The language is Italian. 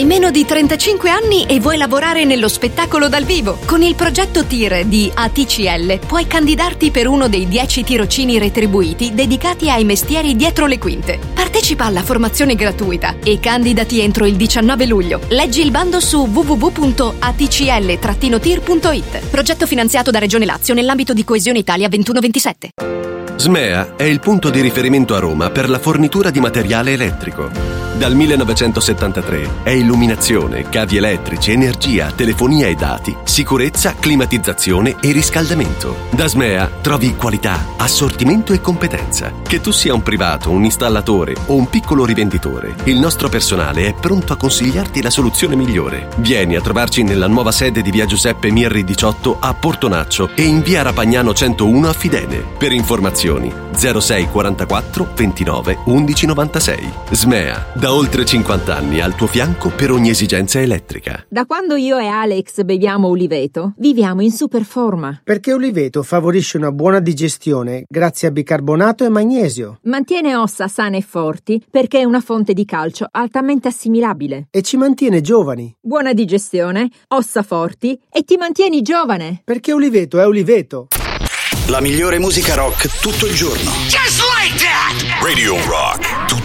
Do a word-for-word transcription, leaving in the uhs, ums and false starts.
Hai meno di trentacinque anni e vuoi lavorare nello spettacolo dal vivo? Con il progetto T I R di A T C L puoi candidarti per uno dei dieci tirocini retribuiti dedicati ai mestieri dietro le quinte. Partecipa alla formazione gratuita e candidati entro il diciannove luglio. Leggi il bando su w w w punto a t c l trattino tir punto i t. Progetto finanziato da Regione Lazio nell'ambito di Coesione Italia ventuno ventisette. Smea è il punto di riferimento a Roma per la fornitura di materiale elettrico. Dal millenovecentosettantatré è illuminazione, cavi elettrici, energia, telefonia e dati, sicurezza, climatizzazione e riscaldamento. Da Smea trovi qualità, assortimento e competenza. Che tu sia un privato, un installatore o un piccolo rivenditore, il nostro personale è pronto a consigliarti la soluzione migliore. Vieni a trovarci nella nuova sede di via Giuseppe Mirri diciotto a Portonaccio e in via Rapagnano centouno a Fidene. Per informazioni zero sei quarantaquattro ventinove undici novantasei. Smea, da oltre cinquanta anni al tuo fianco per ogni esigenza elettrica. Da quando io e Alex beviamo Uliveto, viviamo in super forma. Perché Uliveto favorisce una buona digestione grazie a bicarbonato e magnesio. Mantiene ossa sane e forti perché è una fonte di calcio altamente assimilabile. E ci mantiene giovani. Buona digestione, ossa forti e ti mantieni giovane. Perché Uliveto è Uliveto. La migliore musica rock tutto il giorno. Just like that! Radio Rock.